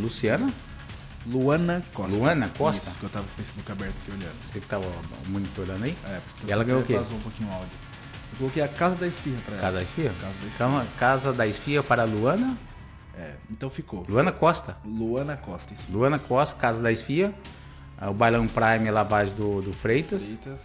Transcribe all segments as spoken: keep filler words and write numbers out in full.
Luciana? Luana Costa. Luana Costa? Isso, que eu tava com o Facebook aberto aqui olhando. Você que tava monitorando aí? É, E ela ganhou o quê? Vazou um pouquinho o áudio. Eu coloquei a Casa da Esfirra pra ela. Casa da Esfirra? Casa da Esfirra. Então, a Casa da Esfirra para a Luana? É, então ficou. Luana Costa. Luana Costa, isso. Luana Costa, Casa da Esfirra. O Bailão Prime, a lavagem do, do Freitas. Freitas.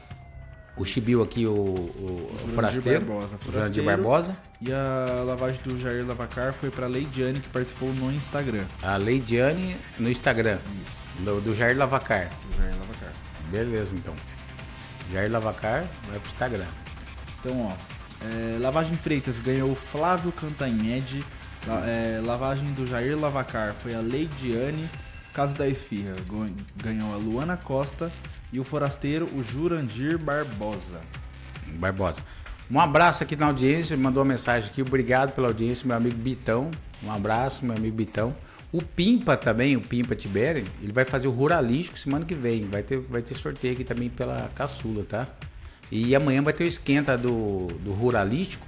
O Chibiu aqui, o, o, o Forasteiro. Barbosa, O Jurandir Barbosa. E a lavagem do Jair Lavacar foi pra Leidiane, que participou no Instagram. A Leidiane no Instagram. Isso. Do, do Jair Lavacar. Do Jair Lavacar. Beleza, então. Jair Lavacar vai pro Instagram. Então, ó. É, lavagem Freitas ganhou o Flávio Cantanhede. La, é, lavagem do Jair Lavacar foi a Leidiane. Casa da Esfirra ganhou a Luana Costa. E o Forasteiro, o Jurandir Barbosa. Barbosa. Um abraço aqui na audiência, mandou uma mensagem aqui. Obrigado pela audiência, meu amigo Bitão. Um abraço, meu amigo Bitão. O Pimpa também, o Pimpa Tibério, ele vai fazer o Ruralístico semana que vem. Vai ter, vai ter sorteio aqui também pela Caçula, tá? E amanhã vai ter o esquenta do, do Ruralístico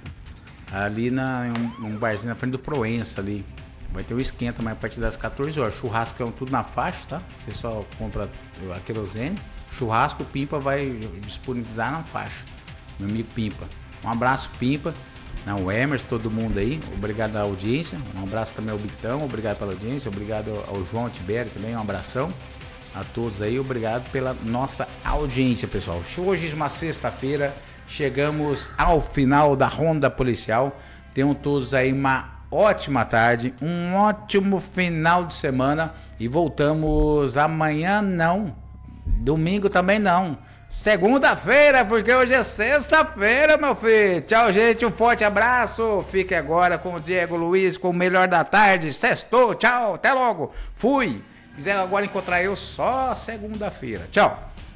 ali na, em um, um barzinho na frente do Proença ali. Vai ter o esquenta amanhã a partir das quatorze horas. Churrascão tudo na faixa, tá? Você só compra a querosene. Churrasco, o Pimpa vai disponibilizar na faixa. Meu amigo Pimpa. Um abraço, Pimpa. Não, o Emerson, todo mundo aí. Obrigado à audiência. Um abraço também ao Bitão. Obrigado pela audiência. Obrigado ao João Tibério também. Um abração a todos aí. Obrigado pela nossa audiência, pessoal. Hoje é uma sexta-feira. Chegamos ao final da ronda policial. Tenham todos aí uma ótima tarde. Um ótimo final de semana. E voltamos amanhã, não. Domingo também não. Segunda-feira, porque hoje é sexta-feira, meu filho. Tchau, gente. Um forte abraço. Fique agora com o Diego Luiz, com o melhor da tarde. Sextou. Tchau. Até logo. Fui. Quiser agora encontrar eu só segunda-feira. Tchau.